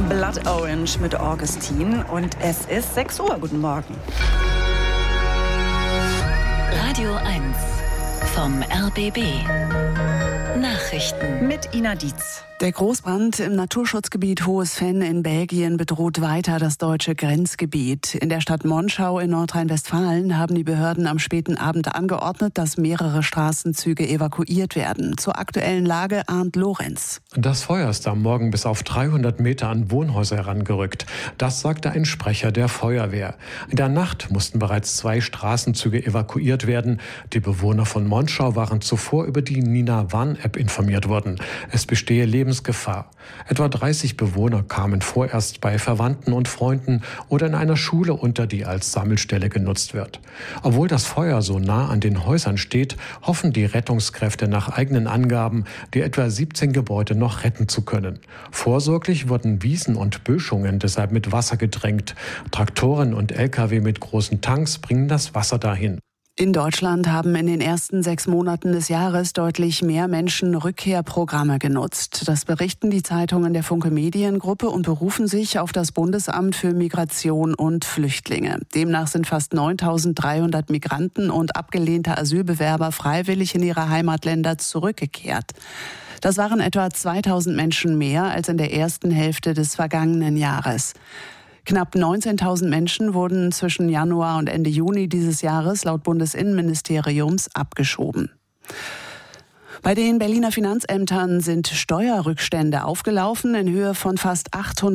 Blood Orange mit Augustin und es ist 6 Uhr. Guten Morgen. Radio 1 vom RBB. Nachrichten mit Ina Dietz. Der Großbrand im Naturschutzgebiet Hohes Venn in Belgien bedroht weiter das deutsche Grenzgebiet. In der Stadt Monschau in Nordrhein-Westfalen haben die Behörden am späten Abend angeordnet, dass mehrere Straßenzüge evakuiert werden. Zur aktuellen Lage Arndt Lorenz. Das Feuer ist am Morgen bis auf 300 Meter an Wohnhäuser herangerückt. Das sagte ein Sprecher der Feuerwehr. In der Nacht mussten bereits 2 Straßenzüge evakuiert werden. Die Bewohner von Monschau waren zuvor über die Nina-Warn-App informiert worden. Es bestehe Lebensgefahr. Etwa 30 Bewohner kamen vorerst bei Verwandten und Freunden oder in einer Schule unter, die als Sammelstelle genutzt wird. Obwohl das Feuer so nah an den Häusern steht, hoffen die Rettungskräfte nach eigenen Angaben, die etwa 17 Gebäude noch retten zu können. Vorsorglich wurden Wiesen und Böschungen deshalb mit Wasser gedrängt. Traktoren und Lkw mit großen Tanks bringen das Wasser dahin. In Deutschland haben in den ersten 6 Monaten des Jahres deutlich mehr Menschen Rückkehrprogramme genutzt. Das berichten die Zeitungen der Funke Mediengruppe und berufen sich auf das Bundesamt für Migration und Flüchtlinge. Demnach sind fast 9.300 Migranten und abgelehnte Asylbewerber freiwillig in ihre Heimatländer zurückgekehrt. Das waren etwa 2.000 Menschen mehr als in der ersten Hälfte des vergangenen Jahres. Knapp 19.000 Menschen wurden zwischen Januar und Ende Juni dieses Jahres laut Bundesinnenministeriums abgeschoben. Bei den Berliner Finanzämtern sind Steuerrückstände aufgelaufen in Höhe von fast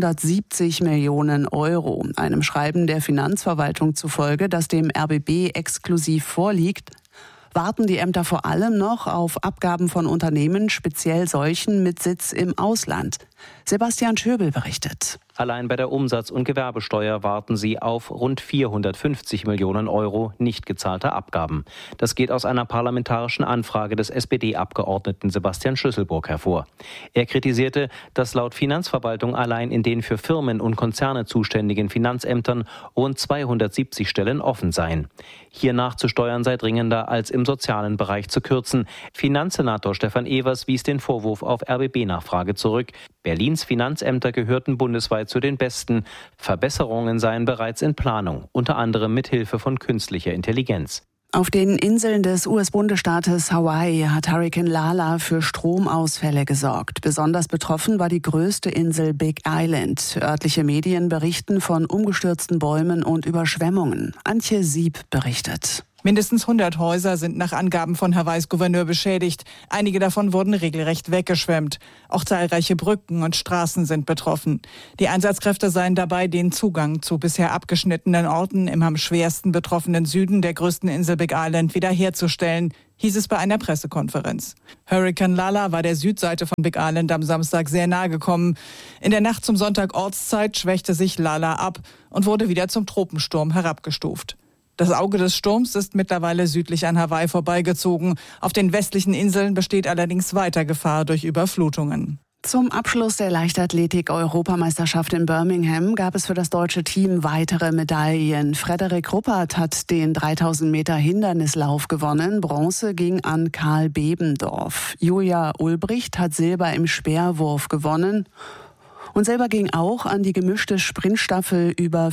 870 Millionen Euro. Einem Schreiben der Finanzverwaltung zufolge, das dem RBB exklusiv vorliegt, warten die Ämter vor allem noch auf Abgaben von Unternehmen, speziell solchen mit Sitz im Ausland. Sebastian Schöbel berichtet. Allein bei der Umsatz- und Gewerbesteuer warten sie auf rund 450 Millionen Euro nicht gezahlter Abgaben. Das geht aus einer parlamentarischen Anfrage des SPD-Abgeordneten Sebastian Schüsselburg hervor. Er kritisierte, dass laut Finanzverwaltung allein in den für Firmen und Konzerne zuständigen Finanzämtern rund 270 Stellen offen seien. Hier nachzusteuern sei dringender, als im sozialen Bereich zu kürzen. Finanzsenator Stefan Evers wies den Vorwurf auf RBB-Nachfrage zurück. Berlins Finanzämter gehörten bundesweit zu den besten. Verbesserungen seien bereits in Planung, unter anderem mit Hilfe von künstlicher Intelligenz. Auf den Inseln des US-Bundesstaates Hawaii hat Hurrikan Lala für Stromausfälle gesorgt. Besonders betroffen war die größte Insel Big Island. Örtliche Medien berichten von umgestürzten Bäumen und Überschwemmungen. Antje Sieb berichtet. Mindestens 100 Häuser sind nach Angaben von Hawaiis Gouverneur beschädigt. Einige davon wurden regelrecht weggeschwemmt. Auch zahlreiche Brücken und Straßen sind betroffen. Die Einsatzkräfte seien dabei, den Zugang zu bisher abgeschnittenen Orten im am schwersten betroffenen Süden der größten Insel Big Island wiederherzustellen, hieß es bei einer Pressekonferenz. Hurrikan Lala war der Südseite von Big Island am Samstag sehr nahe gekommen. In der Nacht zum Sonntag Ortszeit schwächte sich Lala ab und wurde wieder zum Tropensturm herabgestuft. Das Auge des Sturms ist mittlerweile südlich an Hawaii vorbeigezogen. Auf den westlichen Inseln besteht allerdings weiter Gefahr durch Überflutungen. Zum Abschluss der Leichtathletik-Europameisterschaft in Birmingham gab es für das deutsche Team weitere Medaillen. Frederik Ruppert hat den 3000 Meter Hindernislauf gewonnen. Bronze ging an Karl Bebendorf. Julia Ulbricht hat Silber im Speerwurf gewonnen. Und Silber ging auch an die gemischte Sprintstaffel über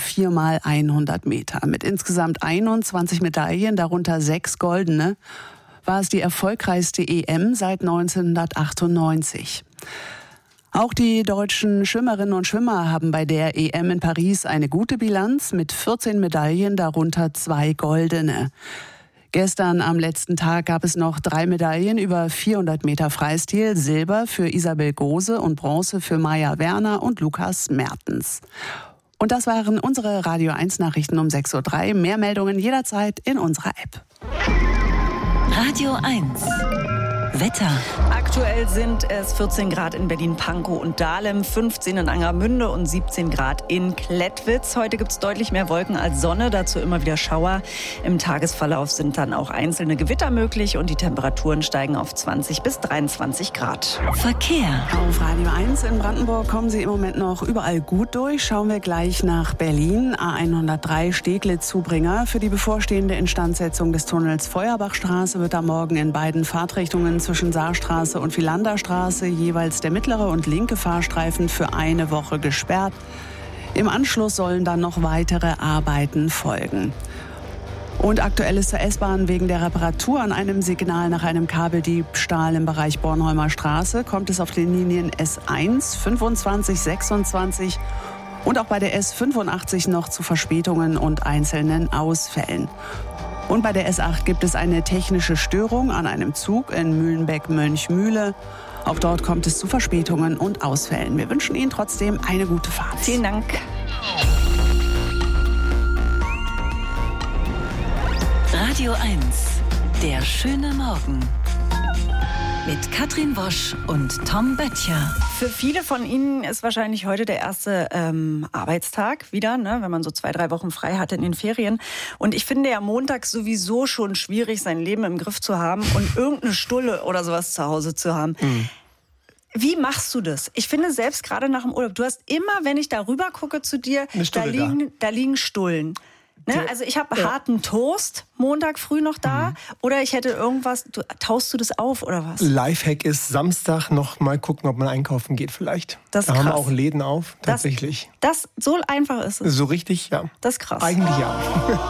4x100 Meter. Mit insgesamt 21 Medaillen, darunter 6 goldene, war es die erfolgreichste EM seit 1998. Auch die deutschen Schwimmerinnen und Schwimmer haben bei der EM in Paris eine gute Bilanz mit 14 Medaillen, darunter 2 goldene. Gestern am letzten Tag gab es noch 3 Medaillen über 400 Meter Freistil. Silber für Isabel Gose und Bronze für Maja Werner und Lukas Mertens. Und das waren unsere Radio 1 Nachrichten um 6.03 Uhr. Mehr Meldungen jederzeit in unserer App. Radio 1 Wetter. Aktuell sind es 14 Grad in Berlin-Pankow und Dahlem, 15 in Angermünde und 17 Grad in Klettwitz. Heute gibt es deutlich mehr Wolken als Sonne, dazu immer wieder Schauer. Im Tagesverlauf sind dann auch einzelne Gewitter möglich und die Temperaturen steigen auf 20 bis 23 Grad. Verkehr. Auf Radio 1 in Brandenburg kommen Sie im Moment noch überall gut durch. Schauen wir gleich nach Berlin. A103 Steglitz-Zubringer. Für die bevorstehende Instandsetzung des Tunnels Feuerbachstraße wird am Morgen in beiden Fahrtrichtungen zwischen Saarstraße und und Philanderstraße jeweils der mittlere und linke Fahrstreifen für eine Woche gesperrt. Im Anschluss sollen dann noch weitere Arbeiten folgen. Und aktuell ist zur S-Bahn wegen der Reparatur an einem Signal nach einem Kabeldiebstahl im Bereich Bornholmer Straße kommt es auf den Linien S1, 25, 26 und auch bei der S85 noch zu Verspätungen und einzelnen Ausfällen. Und bei der S8 gibt es eine technische Störung an einem Zug in Mühlenbeck-Mönchmühle. Auch dort kommt es zu Verspätungen und Ausfällen. Wir wünschen Ihnen trotzdem eine gute Fahrt. Vielen Dank. Radio 1, der schöne Morgen. Mit Katrin Wosch und Tom Böttcher. Für viele von Ihnen ist wahrscheinlich heute der erste Arbeitstag wieder, ne, wenn man so 2-3 Wochen frei hatte in den Ferien. Und ich finde ja montags sowieso schon schwierig, sein Leben im Griff zu haben und irgendeine Stulle oder sowas zu Hause zu haben. Wie machst du das? Ich finde, selbst gerade nach dem Urlaub, du hast immer, wenn ich da rüber gucke zu dir, da liegen Stullen. Ne? Also ich habe harten Toast Montag früh noch da oder ich hätte irgendwas, taust du das auf oder was? Lifehack ist Samstag noch mal gucken, ob man einkaufen geht vielleicht. Das ist da krass. haben wir auch Läden auf, tatsächlich. Das so einfach ist es. So richtig, ja. Das ist krass. Eigentlich ja.